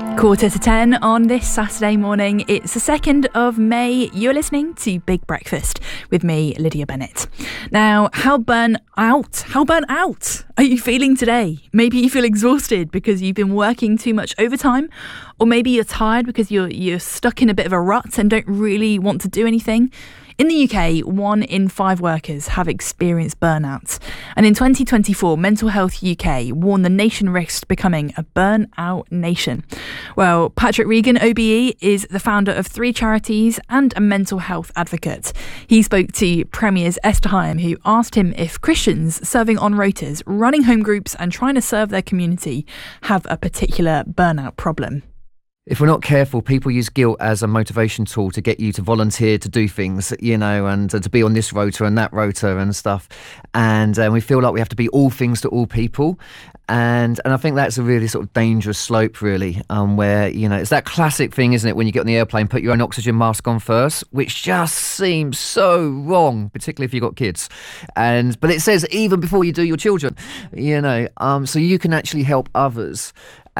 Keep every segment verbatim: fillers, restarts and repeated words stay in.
Quarter to ten on this Saturday morning. It's the second of May. You're listening to Big Breakfast with me, Lydia Bennett. Now, how burnt out, how burnt out are you feeling today? Maybe you feel exhausted because you've been working too much overtime, or maybe you're tired because you're you're stuck in a bit of a rut and don't really want to do anything. In the U K, one in five workers have experienced burnout. And in twenty twenty-four, Mental Health U K warned the nation risked becoming a burnout nation. Well, Patrick Regan, O B E, is the founder of three charities and a mental health advocate. He spoke to Premier's Esther Higham, who asked him if Christians serving on rotas, running home groups and trying to serve their community have a particular burnout problem. If we're not careful, people use guilt as a motivation tool to get you to volunteer to do things, you know, and uh, to be on this rota and that rota and stuff. And uh, we feel like we have to be all things to all people. And and I think that's a really sort of dangerous slope, really, um, where, you know, it's that classic thing, isn't it, when you get on the airplane, put your own oxygen mask on first, which just seems so wrong, particularly if you've got kids. And but it says even before you do your children, you know, um, so you can actually help others.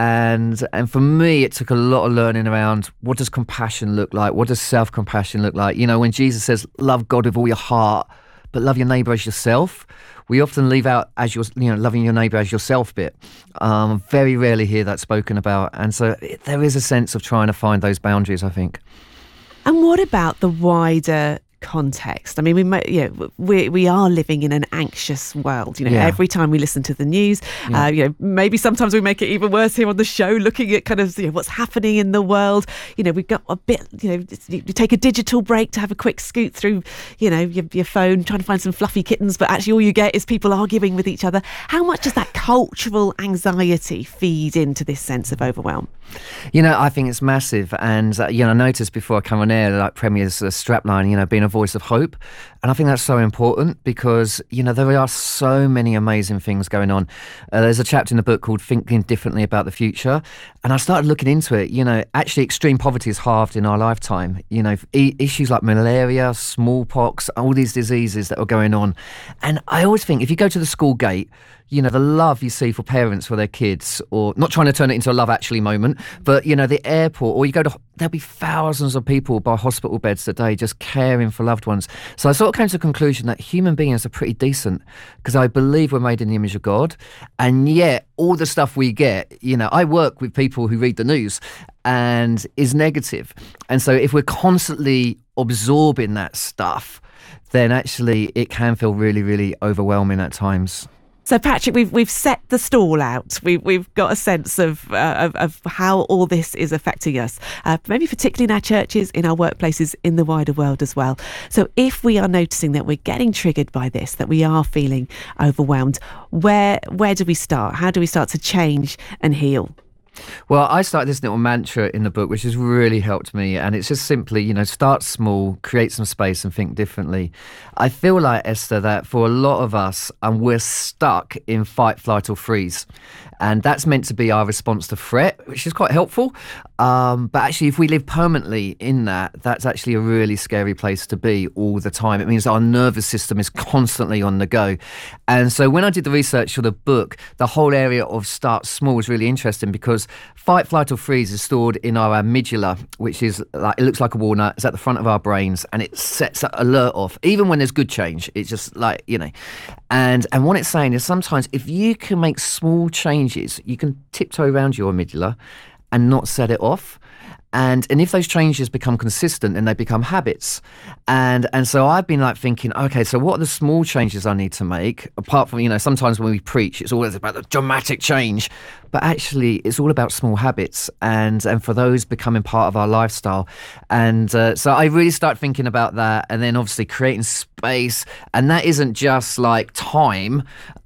And and for me, it took a lot of learning around what does compassion look like? What does self-compassion look like? You know, when Jesus says, love God with all your heart, but love your neighbour as yourself, we often leave out as your, you know, loving your neighbour as yourself bit. Um, very rarely hear that spoken about. And so it, there is a sense of trying to find those boundaries, I think. And what about the wider context? I mean, we may, you know, we we are living in an anxious world. You know, Yeah. every time we listen to the news, Yeah. uh, you know, maybe sometimes we make it even worse here on the show, looking at kind of, you know, what's happening in the world. You know, we've got a bit. You know, you take a digital break to have a quick scoot through, you know, your, your phone, trying to find some fluffy kittens, but actually all you get is people arguing with each other. How much does that cultural anxiety feed into this sense of overwhelm? You know, I think it's massive. And, uh, you know, I noticed before I come on air, like Premier's uh, strapline, you know, being a voice of hope. And I think that's so important because, you know, there are so many amazing things going on. Uh, there's a chapter in the book called Thinking Differently About the Future. And I started looking into it. You know, actually extreme poverty is halved in our lifetime. You know, e- issues like malaria, smallpox, all these diseases that are going on. And I always think if you go to the school gate, you know, the love you see for parents for their kids, or not trying to turn it into a Love Actually moment, but, you know, the airport, or you go to, there'll be thousands of people by hospital beds today just caring for loved ones. So I sort of came to the conclusion that human beings are pretty decent because I believe we're made in the image of God. And yet all the stuff we get, you know, I work with people who read the news and is negative. And so if we're constantly absorbing that stuff, then actually it can feel really, really overwhelming at times. So, Patrick, we've we've set the stall out. We've we've got a sense of uh, of, of how all this is affecting us, uh, maybe particularly in our churches, in our workplaces, in the wider world as well. So, if we are noticing that we're getting triggered by this, that we are feeling overwhelmed, where where do we start? How do we start to change and heal? Well, I started this little mantra in the book, which has really helped me. And it's just simply, you know, start small, create some space and think differently. I feel like, Esther, that for a lot of us, um, we're stuck in fight, flight or freeze. And that's meant to be our response to threat, which is quite helpful. Um, but actually, if we live permanently in that, that's actually a really scary place to be all the time. It means our nervous system is constantly on the go. And so when I did the research for the book, the whole area of start small was really interesting because fight, flight or freeze is stored in our amygdala, which is like, it looks like a walnut. It's at the front of our brains and it sets that alert off. Even when there's good change, it's just like, you know. And, and what it's saying is sometimes if you can make small changes, you can tiptoe around your amygdala and not set it off. And and if those changes become consistent, then they become habits. And and so I've been like thinking, okay, so what are the small changes I need to make? Apart from, you know, sometimes when we preach, it's always about the dramatic change. But actually, it's all about small habits and, and for those becoming part of our lifestyle. And uh, so I really start thinking about that and then obviously creating space. And that isn't just like time.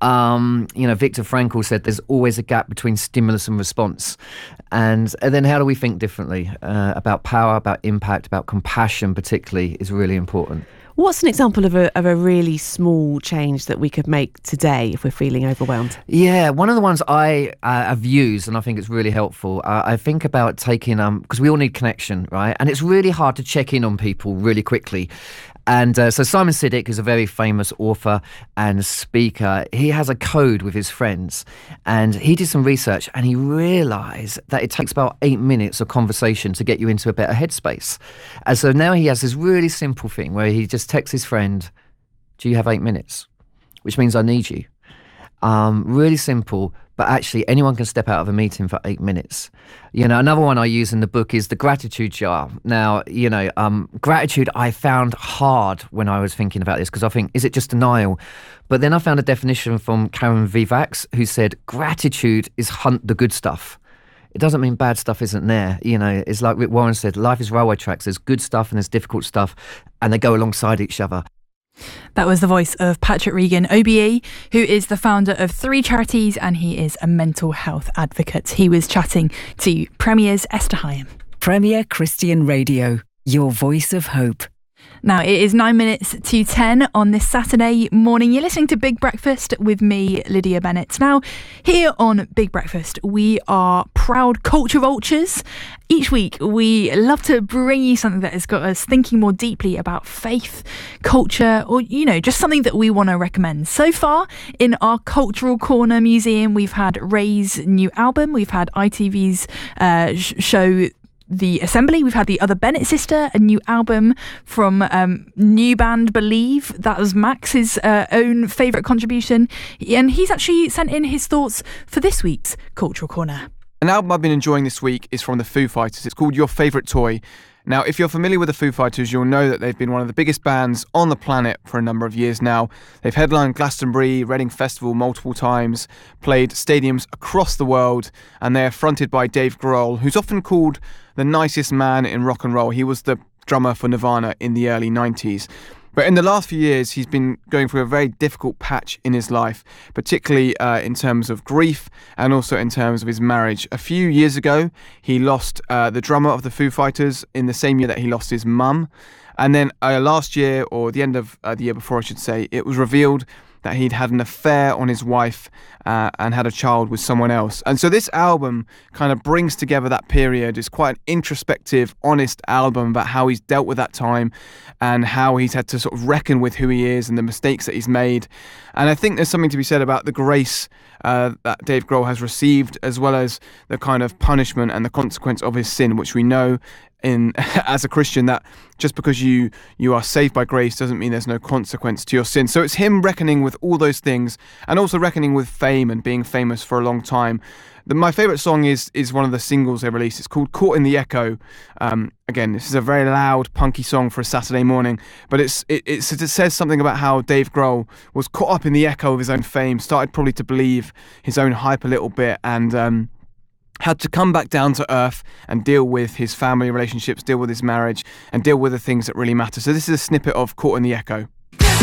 Um, you know, Viktor Frankl said there's always a gap between stimulus and response. And, and then how do we think differently? Uh, about power, about impact, about compassion particularly is really important. What's an example of a of a really small change that we could make today if we're feeling overwhelmed? Yeah, one of the ones I uh, have used and I think it's really helpful, uh, I think about taking, um because we all need connection, right? And it's really hard to check in on people really quickly. And uh, so Simon Sinek is a very famous author and speaker. He has a code with his friends, and he did some research and he realised that it takes about eight minutes of conversation to get you into a better headspace. And so now he has this really simple thing where he just texts his friend, do you have eight minutes? Which means I need you. Um, really simple, but actually anyone can step out of a meeting for eight minutes. You know, another one I use in the book is the gratitude jar. Now, you know, um, gratitude I found hard when I was thinking about this, because I think, is it just denial? But then I found a definition from Karen Vivax, who said gratitude is hunt the good stuff. It doesn't mean bad stuff isn't there. You know, it's like Rick Warren said, life is railway tracks. There's good stuff and there's difficult stuff, and they go alongside each other. That was the voice of Patrick Regan, O B E, who is the founder of three charities, and he is a mental health advocate. He was chatting to Premier's Esther Hyam. Premier Christian Radio, your voice of hope. Now, it is nine minutes to ten on this Saturday morning. You're listening to Big Breakfast with me, Lydia Bennett. Now, here on Big Breakfast, we are proud culture vultures. Each week, we love to bring you something that has got us thinking more deeply about faith, culture, or, you know, just something that we want to recommend. So far, in our Cultural Corner Museum, we've had Ray's new album. We've had I T V's uh, sh- show The Assembly. We've had the Other Bennett Sister, a new album from um, new band Believe. That was Max's uh, own favourite contribution, and he's actually sent in his thoughts for this week's Cultural Corner. An album I've been enjoying this week is from the Foo Fighters. It's called Your Favourite Toy. Now, if you're familiar with the Foo Fighters, you'll know that they've been one of the biggest bands on the planet for a number of years now. They've headlined Glastonbury, Reading Festival multiple times, played stadiums across the world, and they're fronted by Dave Grohl, who's often called the nicest man in rock and roll. He was the drummer for Nirvana in the early nineties. But in the last few years, he's been going through a very difficult patch in his life, particularly uh, in terms of grief and also in terms of his marriage. A few years ago, he lost uh, the drummer of the Foo Fighters in the same year that he lost his mum. And then uh, last year, or the end of uh, the year before, I should say, it was revealed that he'd had an affair on his wife uh, and had a child with someone else. And so this album kind of brings together that period. It's quite an introspective, honest album about how he's dealt with that time and how he's had to sort of reckon with who he is and the mistakes that he's made. And I think there's something to be said about the grace uh, that Dave Grohl has received, as well as the kind of punishment and the consequence of his sin, which we know in as a Christian that just because you you are saved by grace doesn't mean there's no consequence to your sin. So it's him reckoning with all those things and also reckoning with fame and being famous for a long time. The, my favourite song is is one of the singles they released. It's called Caught in the Echo. Um, again, this is a very loud, punky song for a Saturday morning, but it's it, it's, it says something about how Dave Grohl was caught up in the echo of his own fame, started probably to believe his own hype a little bit, and um, had to come back down to earth and deal with his family relationships, deal with his marriage, and deal with the things that really matter. So this is a snippet of Caught in the Echo.